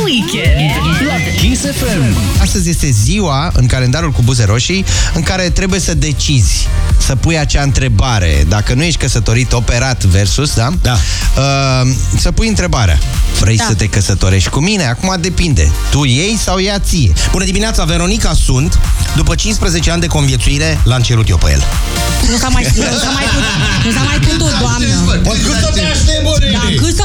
Weekend la Kiss FM. Astăzi este ziua în calendarul cu buze roșii în care trebuie să decizi, să pui acea întrebare. Dacă nu ești căsătorit, operat versus, da? Da. Să pui întrebarea. Vrei să te căsătorești cu mine? Acum depinde. Tu iei sau ea ție? Bună dimineața, Veronica sunt. După 15 ani de conviețuire, l-am cerut eu pe el. Nu s-a mai putut, doamnă. Cât să te aștept, Cât să